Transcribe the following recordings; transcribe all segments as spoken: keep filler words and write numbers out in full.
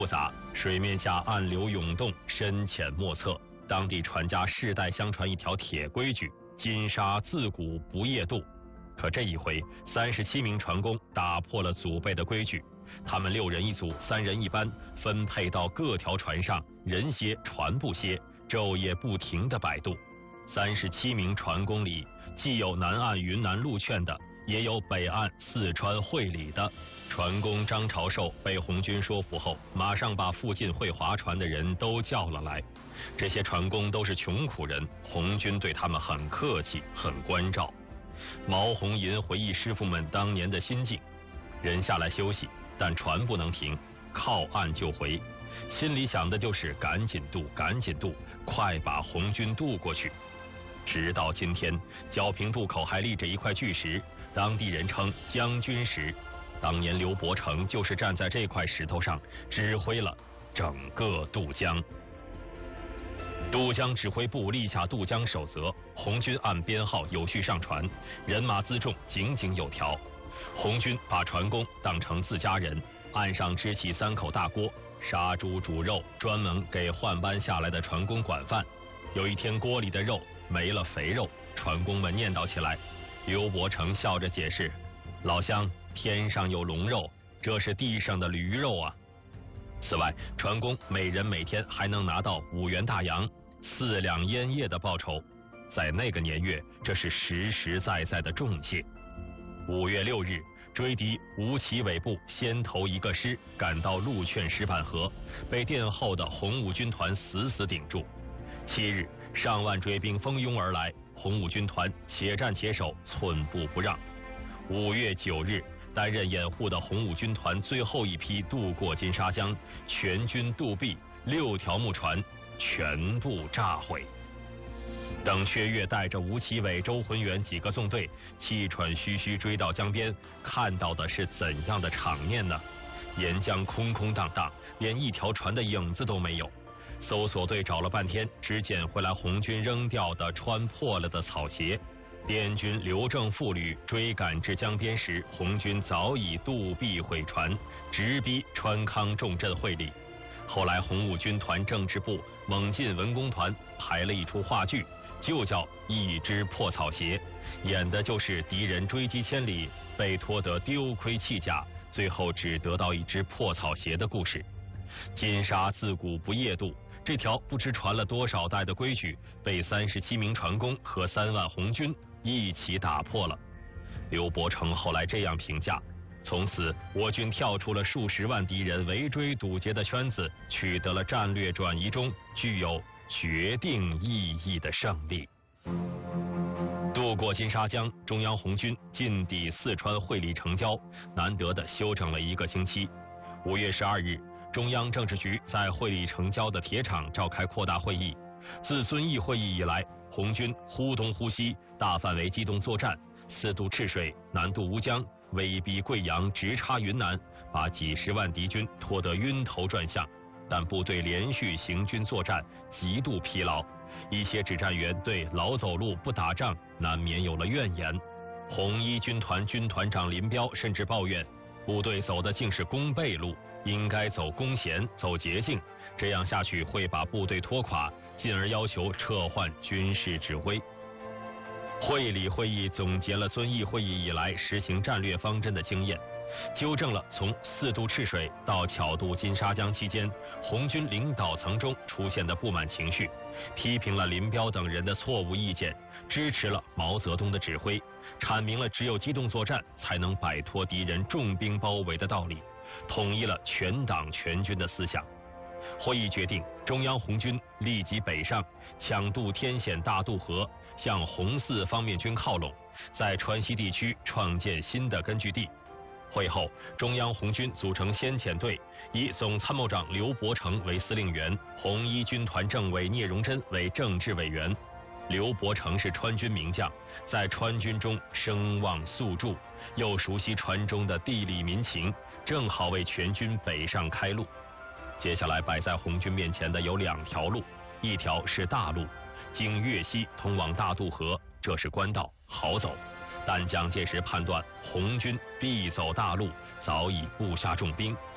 复杂，水面下暗流涌动，深浅莫测。当地船家世代相传一条铁规矩：金沙自古不夜渡。可这一回，三十七名船工打破了祖辈的规矩，他们六人一组，三人一班，分配到各条船上，人歇船不歇，昼夜不停地摆渡。三十七名船工里，既有南岸云南陆劝的，也有北岸四川会理的。船工张朝寿被红军说服后，马上把附近会划船的人都叫了来。这些船工都是穷苦人，红军对他们很客气，很关照。毛红银回忆师傅们当年的心境：人下来休息，但船不能停，靠岸就回，心里想的就是赶紧渡，赶紧渡，快把红军渡过去。直到今天，皎平渡口还立着一块巨石，当地人称将军石。当年刘伯承就是站在这块石头上，指挥了整个渡江。渡江指挥部立下渡江守则，红军按编号有序上船，人马辎重井井有条。红军把船工当成自家人，岸上支起三口大锅，杀猪煮肉，专门给换班下来的船工管饭。有一天锅里的肉没了肥肉，船工们念叨起来。刘伯承笑着解释：老乡，天上有龙肉，这是地上的驴肉啊。此外，船工每人每天还能拿到五元大洋、四两烟叶的报酬，在那个年月，这是实实在在的重谢。五月六日，追敌吴奇伟部先头一个师赶到陆劝石板河，被殿后的红五军团死死顶住。七日，上万追兵蜂拥而来，红五军团且战且守，寸步不让。五月九日，担任掩护的红五军团最后一批渡过金沙江，全军渡壁，六条木船全部炸毁。等薛岳带着吴奇伟、周浑元几个纵队气喘吁吁追到江边，看到的是怎样的场面呢？沿江空空荡荡，连一条船的影子都没有。搜索队找了半天，只捡回来红军扔掉的穿破了的草鞋。滇军刘正副旅追赶至江边时，红军早已渡壁毁船，直逼川康重镇会理。后来红五军团政治部猛进文工团排了一出话剧，就叫《一只破草鞋》，演的就是敌人追击千里，被拖得丢盔弃甲，最后只得到一只破草鞋的故事。金沙自古不夜渡，这条不知传了多少代的规矩，被三十七名船工和三万红军一起打破了。刘伯承后来这样评价：从此我军跳出了数十万敌人围追堵截的圈子，取得了战略转移中具有决定意义的胜利。渡过金沙江，中央红军进抵四川会理城郊，难得的休整了一个星期。五月十二日，中央政治局在会理城郊的铁厂召开扩大会议。自遵义会议以来，红军忽东忽西，大范围机动作战，四渡赤水，南渡吴江，威逼贵阳，直插云南，把几十万敌军拖得晕头转向。但部队连续行军作战，极度疲劳，一些指战员对老走路不打仗难免有了怨言。红一军团军团长林彪甚至抱怨，部队走的竟是弓背路，应该走弓弦，走捷径，这样下去会把部队拖垮，进而要求撤换军事指挥。会理会议总结了遵义会议以来实行战略方针的经验，纠正了从四渡赤水到巧渡金沙江期间红军领导层中出现的不满情绪，批评了林彪等人的错误意见，支持了毛泽东的指挥，阐明了只有机动作战才能摆脱敌人重兵包围的道理，统一了全党全军的思想。会议决定，中央红军立即北上，抢渡天险大渡河，向红四方面军靠拢，在川西地区创建新的根据地。会后，中央红军组成先遣队，以总参谋长刘伯承为司令员，红一军团政委聂荣臻为政治委员。刘伯承是川军名将，在川军中声望素著，又熟悉川中的地理民情，正好为全军北上开路。接下来摆在红军面前的有两条路，一条是大路，经粤西通往大渡河，这是官道，好走。但蒋介石判断红军必走大路，早已布下重兵。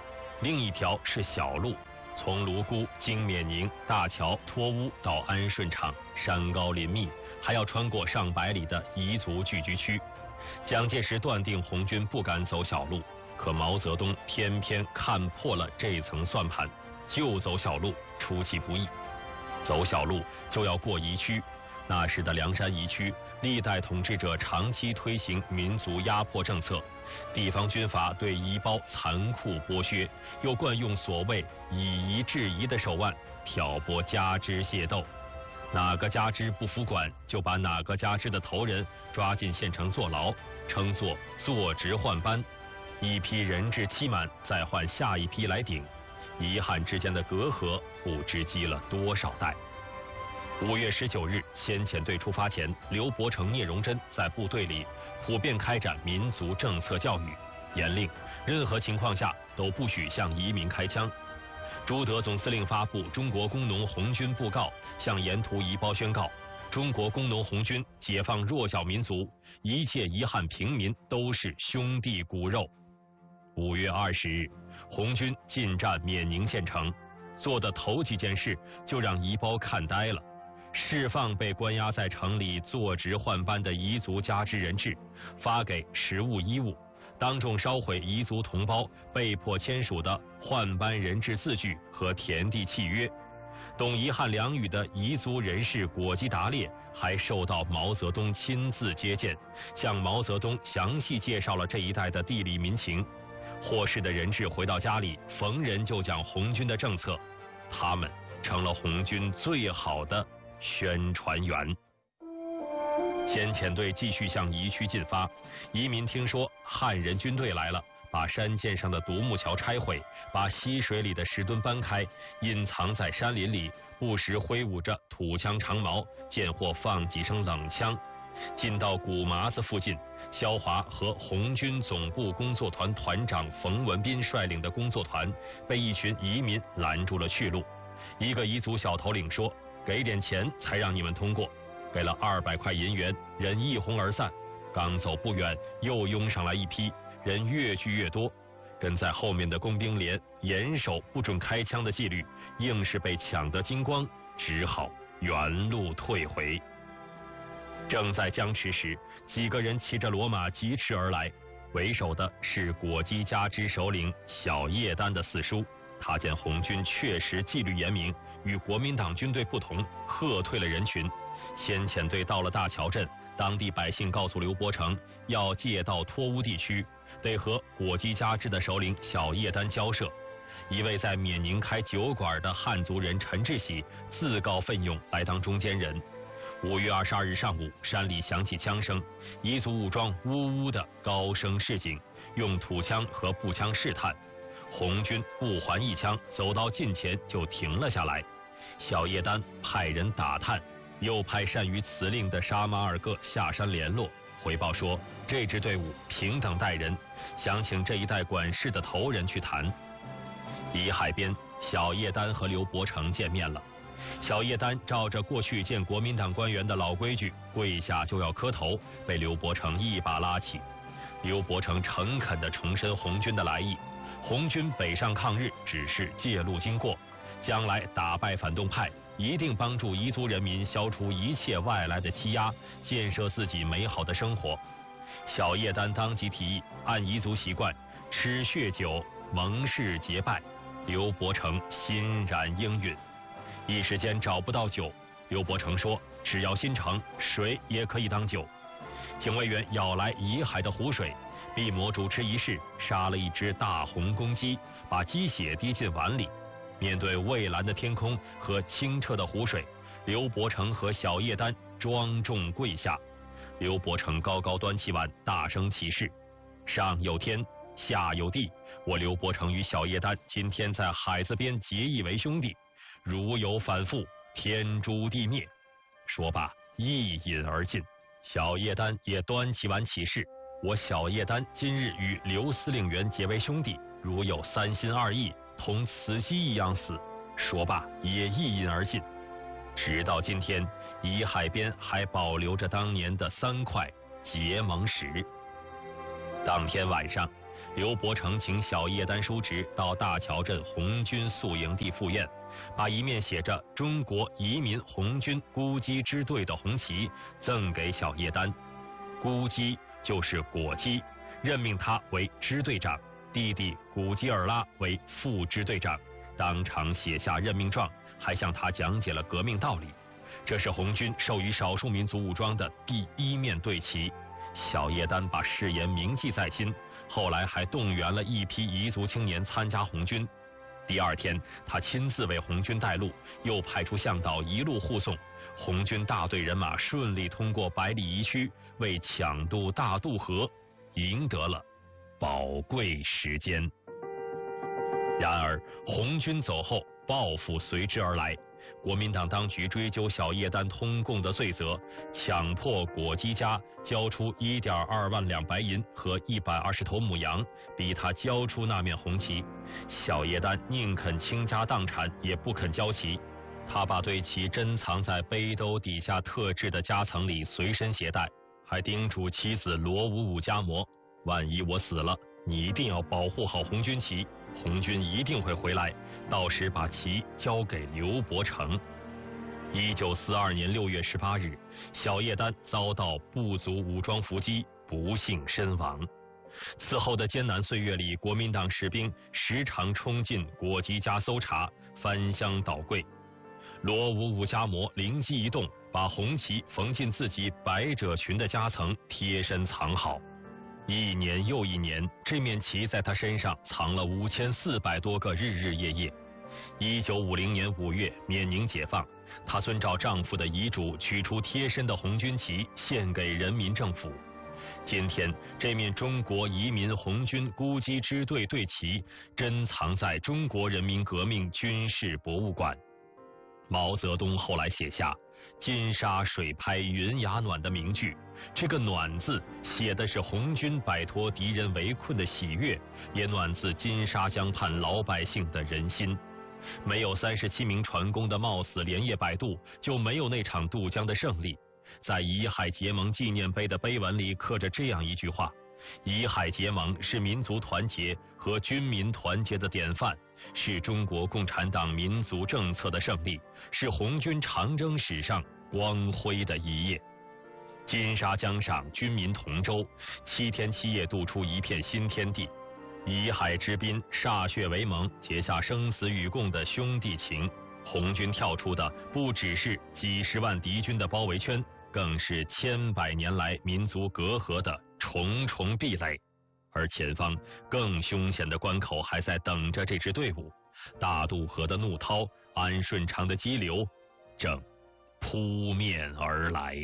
另一条是小路，从泸沽经冕宁、大桥、托乌到安顺场，山高林密，还要穿过上百里的彝族聚居区。蒋介石断定红军不敢走小路，可毛泽东偏偏看破了这层算盘，就走小路出其不意。走小路就要过彝区，那时的凉山彝区，历代统治者长期推行民族压迫政策，地方军阀对彝胞残酷剥削，又惯用所谓以夷制夷的手腕，挑拨加支械斗。哪个加支不服管，就把哪个加支的头人抓进县城坐牢，称作坐职换班。一批人质期满，再换下一批来顶。彝汉之间的隔阂不知积了多少代。五月十九日，先遣队出发前，刘伯承、聂荣臻在部队里普遍开展民族政策教育，严令任何情况下都不许向移民开枪。朱德总司令发布《中国工农红军布告》，向沿途彝胞宣告：中国工农红军解放弱小民族，一切彝汉平民都是兄弟骨肉。五月二十日，红军进占冕宁县城，做的头几件事就让彝胞看呆了：释放被关押在城里坐职换班的彝族加支人质，发给食物衣物，当众烧毁彝族同胞被迫签署的换班人质字据和田地契约。懂彝汉两语的彝族人士果基达烈还受到毛泽东亲自接见，向毛泽东详细介绍了这一带的地理民情。获释的人质回到家里，逢人就讲红军的政策，他们成了红军最好的宣传员。先遣队继续向彝区进发，彝民听说汉人军队来了，把山涧上的独木桥拆毁，把溪水里的石墩搬开，隐藏在山林里，不时挥舞着土枪长矛，见或放几声冷枪。进到古麻子附近，萧华和红军总部工作团团长冯文彬率领的工作团被一群彝民拦住了去路。一个彝族小头领说：“给点钱才让你们通过。”给了二百块银元，人一哄而散。刚走不远，又拥上来一批人，越聚越多。跟在后面的工兵连严守不准开枪的纪律，硬是被抢得精光，只好原路退回。正在僵持时，几个人骑着骡马疾驰而来，为首的是果基加支首领小叶丹的四叔。他见红军确实纪律严明，与国民党军队不同，喝退了人群。先遣队到了大桥镇，当地百姓告诉刘伯承，要借到托乌地区，得和果基加支的首领小叶丹交涉。一位在冕宁开酒馆的汉族人陈志喜自告奋勇来当中间人。五月二十二日上午，山里响起枪声，彝族武装呜呜的高声示警，用土枪和步枪试探。红军不还一枪，走到近前就停了下来。小叶丹派人打探，又派善于辞令的沙马尔各下山联络，回报说这支队伍平等待人，想请这一带管事的头人去谈。离海边，小叶丹和刘伯承见面了。小叶丹照着过去见国民党官员的老规矩，跪下就要磕头，被刘伯承一把拉起。刘伯承诚恳地重申红军的来意，红军北上抗日只是借路经过，将来打败反动派，一定帮助彝族人民消除一切外来的欺压，建设自己美好的生活。小叶丹当即提议，按彝族习惯吃血酒，盟誓结拜。刘伯承欣然应允。一时间找不到酒，刘伯承说只要新城，水也可以当酒。警卫员舀来彝海的湖水，毕摩主持仪式，杀了一只大红公鸡，把鸡血滴进碗里。面对蔚蓝的天空和清澈的湖水，刘伯承和小叶丹庄重跪下。刘伯承高高端起碗，大声起誓：上有天，下有地，我刘伯承与小叶丹今天在海子边结义为兄弟，如有反复，天诛地灭。说罢，一饮而尽。小叶丹也端起碗起誓：我小叶丹今日与刘司令员结为兄弟，如有三心二意，同慈禧一样死。说罢，也一饮而尽。直到今天，彝海边还保留着当年的三块结盟石。当天晚上， 刘伯承请小叶丹叔侄到大桥镇红军宿营地赴宴，把一面写着“中国移民红军姑击支队”的红旗赠给小叶丹。姑击就是果击，任命他为支队长，弟弟古吉尔拉为副支队长，当场写下任命状，还向他讲解了革命道理。这是红军授予少数民族武装的第一面队旗。小叶丹把誓言铭记在心，后来还动员了一批彝族青年参加红军。第二天，他亲自为红军带路，又派出向导一路护送。红军大队人马顺利通过百里彝区，为抢渡大渡河赢得了宝贵时间。然而，红军走后，报复随之而来。国民党当局追究小叶丹通共的罪责，强迫果击家交出 一点二万两白银和一百二十头母羊，逼他交出那面红旗。小叶丹宁肯倾家荡产，也不肯交旗。他把队旗珍藏在背兜底下特制的夹层里，随身携带，还叮嘱妻子罗武武加摩：万一我死了，你一定要保护好红军旗，红军一定会回来，到时把旗交给刘伯承。一九四二年六月十八日，小叶丹遭到部族武装伏击，不幸身亡。此后的艰难岁月里，国民党士兵时常冲进果击家搜查，翻箱倒柜。罗武武加摩灵机一动，把红旗缝进自己百褶裙的夹层，贴身藏好。一年又一年，这面旗在他身上藏了五千四百多个日日夜夜。一九五零年五月，缅宁解放，她遵照丈夫的遗嘱，取出贴身的红军旗，献给人民政府。今天，这面中国移民红军姑击支队队旗珍藏在中国人民革命军事博物馆。毛泽东后来写下“金沙水拍云崖暖”的名句，这个“暖”字写的是红军摆脱敌人围困的喜悦，也暖自金沙江畔老百姓的人心。没有三十七名船工的冒死连夜摆渡，就没有那场渡江的胜利。在遗海结盟纪念碑的碑文里刻着这样一句话：遗海结盟是民族团结和军民团结的典范，是中国共产党民族政策的胜利，是红军长征史上光辉的一页。金沙江上，军民同舟，七天七夜渡出一片新天地。遗海之滨，歃血为盟，结下生死与共的兄弟情。红军跳出的不只是几十万敌军的包围圈，更是千百年来民族隔阂的重重壁垒。而前方更凶险的关口还在等着这支队伍，大渡河的怒涛，安顺长的激流，正扑面而来。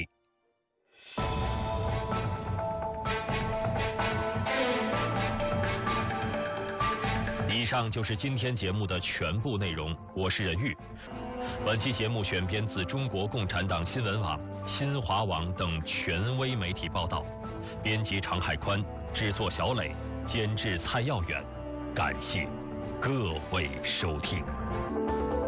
以上就是今天节目的全部内容，我是任玉。本期节目选编自中国共产党新闻网、新华网等权威媒体报道，编辑常海宽，制作小磊，监制蔡耀远。感谢各位收听。